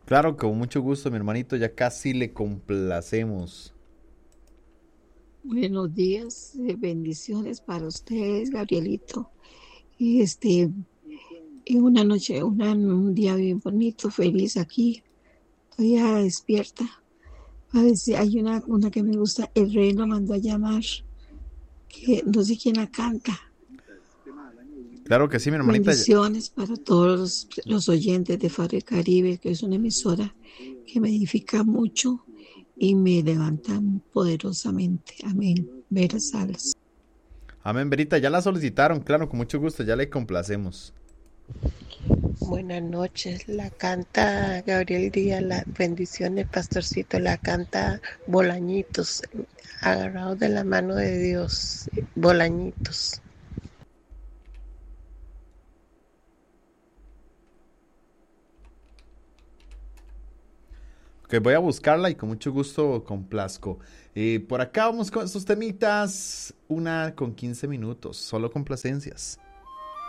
Claro, con mucho gusto, mi hermanito, ya casi le complacemos. Buenos días, bendiciones para ustedes, Gabrielito. En una noche, un día bien bonito, feliz aquí, todavía despierta. A ver si hay una que me gusta, El Rey lo mandó a llamar, que no sé quién la canta. Claro que sí, mi hermanita. Bendiciones para todos los oyentes de Faro Caribe, que es una emisora que me edifica mucho y me levanta poderosamente. Amén. Vera Salas. Amén, Verita, ya la solicitaron, claro, con mucho gusto, ya le complacemos. Buenas noches, la canta Gabriel Díaz, las bendiciones, pastorcito, la canta Bolañitos, agarrados de la mano de Dios, Bolañitos. Que voy a buscarla y con mucho gusto complazco. Por acá vamos con estos temitas, 1:15, solo complacencias.